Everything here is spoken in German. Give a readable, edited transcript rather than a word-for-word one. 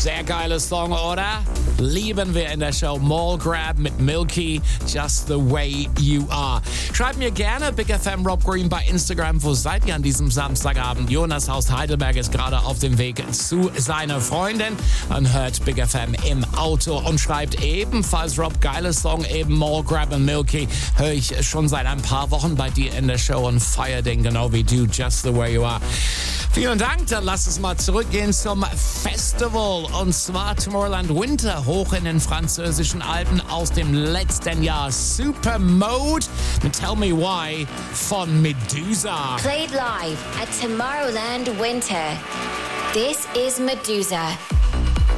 Sehr geiles Song, oder? Lieben wir in der Show. Mall Grab mit Milky, Just the Way You Are. Schreibt mir gerne Big FM Rob Green bei Instagram. Wo seid ihr an diesem Samstagabend? Jonas aus Heidelberg ist gerade auf dem Weg zu seiner Freundin und hört Big FM im Auto und schreibt ebenfalls Rob, geiles Song, eben Mall Grab und Milky. Höre ich schon seit ein paar Wochen bei dir in der Show und feier den genau wie du, Just the Way You Are. Vielen Dank, dann lass uns mal zurückgehen zum Festival und zwar Tomorrowland Winter hoch in den französischen Alpen aus dem letzten Jahr. Super Mode mit Tell Me Why von Medusa. Played live at Tomorrowland Winter. This is Medusa.